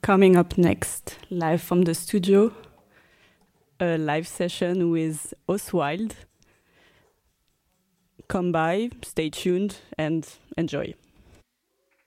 Coming up next, live from the studio, a live session with Oswald. Come by, stay tuned, and enjoy.